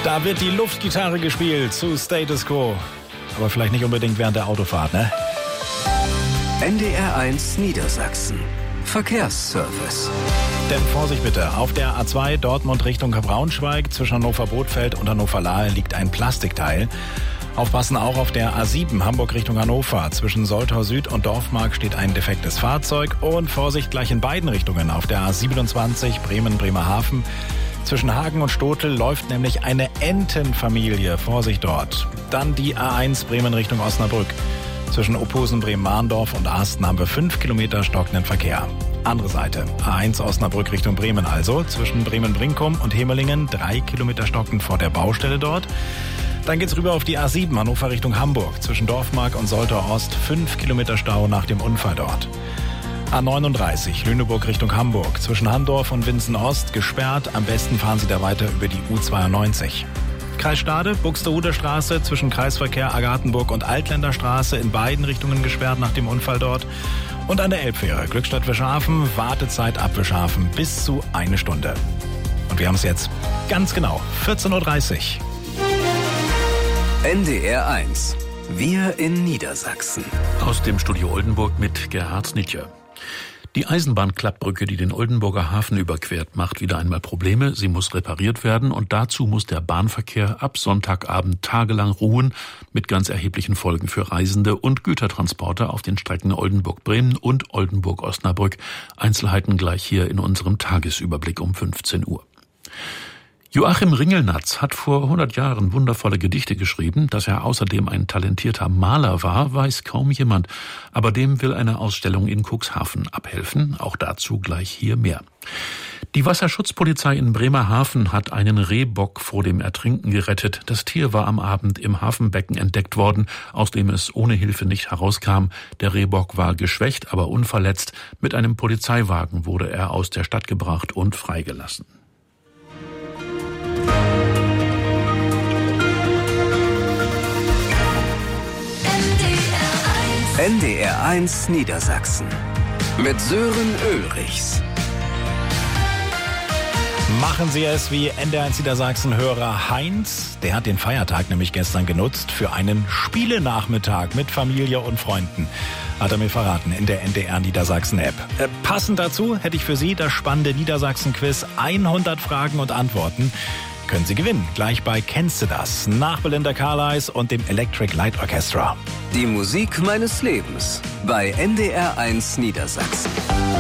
Da wird die Luftgitarre gespielt zu Status Quo. Aber vielleicht nicht unbedingt während der Autofahrt, ne? NDR 1 Niedersachsen. Verkehrsservice. Denn Vorsicht bitte, auf der A2 Dortmund Richtung Braunschweig zwischen Hannover-Bothfeld und Hannover-Lahe liegt ein Plastikteil. Aufpassen auch auf der A7 Hamburg Richtung Hannover. Zwischen Soltau Süd und Dorfmark steht ein defektes Fahrzeug. Und Vorsicht gleich in beiden Richtungen. Auf der A27 Bremen-Bremerhaven. Zwischen Hagen und Stotel läuft nämlich eine Entenfamilie. Vorsicht dort. Dann die A1 Bremen Richtung Osnabrück. Zwischen Opposen, Bremen-Mahndorf und Arsten haben wir 5 Kilometer stockenden Verkehr. Andere Seite, A1 Osnabrück Richtung Bremen also. Zwischen Bremen-Brinkum und Hemelingen 3 Kilometer stockend vor der Baustelle dort. Dann geht's rüber auf die A7 Hannover Richtung Hamburg. Zwischen Dorfmark und Soltau Ost 5 Kilometer Stau nach dem Unfall dort. A39 Lüneburg Richtung Hamburg. Zwischen Handorf und Winsen Ost gesperrt. Am besten fahren Sie da weiter über die U92. Kreis Stade, Buxtehuder Straße zwischen Kreisverkehr Agathenburg und Altländerstraße in beiden Richtungen gesperrt nach dem Unfall dort. Und an der Elbfähre Glückstadt-Wischhafen, Wartezeit ab Wischhafen bis zu 1 Stunde. Und wir haben es jetzt ganz genau, 14.30 Uhr. NDR 1. Wir in Niedersachsen. Aus dem Studio Oldenburg mit Gerhard Snitcher. Die Eisenbahnklappbrücke, die den Oldenburger Hafen überquert, macht wieder einmal Probleme. Sie muss repariert werden und dazu muss der Bahnverkehr ab Sonntagabend tagelang ruhen, mit ganz erheblichen Folgen für Reisende und Gütertransporter auf den Strecken Oldenburg-Bremen und Oldenburg-Osnabrück. Einzelheiten gleich hier in unserem Tagesüberblick um 15 Uhr. Joachim Ringelnatz hat vor 100 Jahren wundervolle Gedichte geschrieben. Dass er außerdem ein talentierter Maler war, weiß kaum jemand. Aber dem will eine Ausstellung in Cuxhaven abhelfen. Auch dazu gleich hier mehr. Die Wasserschutzpolizei in Bremerhaven hat einen Rehbock vor dem Ertrinken gerettet. Das Tier war am Abend im Hafenbecken entdeckt worden, aus dem es ohne Hilfe nicht herauskam. Der Rehbock war geschwächt, aber unverletzt. Mit einem Polizeiwagen wurde er aus der Stadt gebracht und freigelassen. NDR 1 Niedersachsen mit Sören Ulrichs. Machen Sie es wie NDR 1 Niedersachsen-Hörer Heinz. Der hat den Feiertag nämlich gestern genutzt für einen Spielenachmittag mit Familie und Freunden. Hat er mir verraten in der NDR Niedersachsen-App. Passend dazu hätte ich für Sie das spannende Niedersachsen-Quiz 100 Fragen und Antworten. Können Sie gewinnen, gleich bei Kennst du das? Nach Belinda Carlisle und dem Electric Light Orchestra. Die Musik meines Lebens bei NDR 1 Niedersachsen.